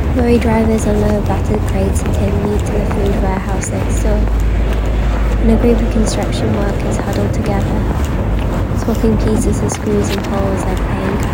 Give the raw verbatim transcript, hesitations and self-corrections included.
Lorry drivers unload battered crates and take meat to the food warehouse next door. And a group of construction workers huddle together, swapping pieces of screws and poles like playing